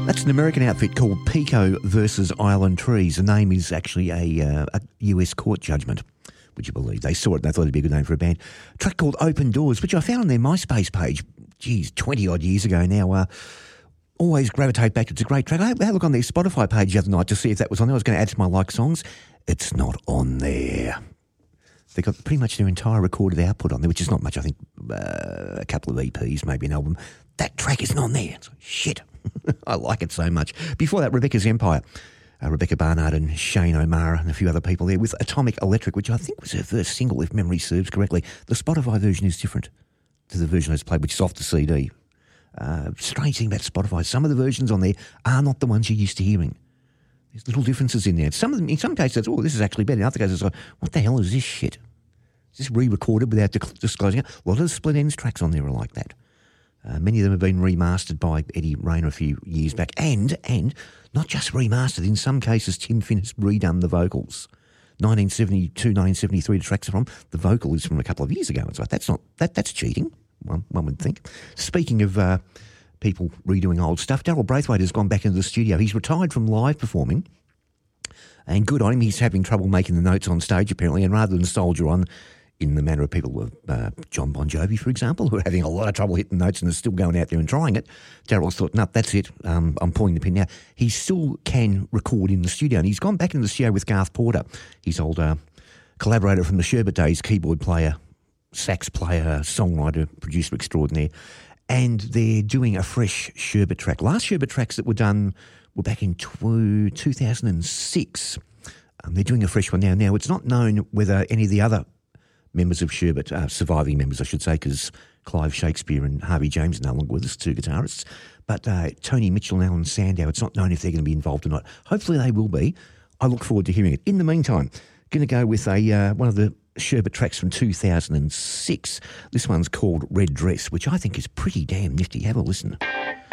That's an American outfit called Pico versus Island Trees. The name is actually a US court judgment. Would you believe? They saw it and they thought it'd be a good name for a band. A track called Open Doors, which I found on their MySpace page, 20-odd years ago now. Always gravitate back. It's a great track. I had a look on their Spotify page the other night to see if that was on there. I was going to add to my like songs. It's not on there. They've got pretty much their entire recorded output on there, which is not much. I think a couple of EPs, maybe an album. That track isn't on there. It's like, shit. I like it so much. Before that, Rebecca's Empire. Rebecca Barnard and Shane O'Mara and a few other people there with Atomic Electric, which I think was her first single, if memory serves correctly. The Spotify version is different to the version that's played, which is off the CD. Strange thing about Spotify, some of the versions on there are not the ones you're used to hearing. There's little differences in there. Some of them, in some cases, this is actually better. In other cases, it's like, what the hell is this shit? Is this re-recorded without disclosing it? A lot of the Split Ends tracks on there are like that. Many of them have been remastered by Eddie Rayner a few years back, and not just remastered. In some cases, Tim Finn has redone the vocals. 1972, 1973, the tracks are from. The vocal is from a couple of years ago. It's like that's cheating. One would think. Speaking of people redoing old stuff, Daryl Braithwaite has gone back into the studio. He's retired from live performing, and good on him. He's having trouble making the notes on stage apparently, and rather than soldier on in the manner of people of John Bon Jovi, for example, who are having a lot of trouble hitting notes and are still going out there and trying it, Daryl's thought, no, that's it, I'm pulling the pin now. He still can record in the studio, and he's gone back into the studio with Garth Porter, his old collaborator from the Sherbet days, keyboard player, sax player, songwriter, producer extraordinaire, and they're doing a fresh Sherbet track. Last Sherbet tracks that were done were back in 2006. They're doing a fresh one now. Now, it's not known whether any of the other members of Sherbet, surviving members, I should say, because Clive Shakespeare and Harvey James are no longer with us, two guitarists. But Tony Mitchell and Alan Sandow, it's not known if they're going to be involved or not. Hopefully they will be. I look forward to hearing it. In the meantime, going to go with one of the Sherbet tracks from 2006. This one's called Red Dress, which I think is pretty damn nifty. Have a listen.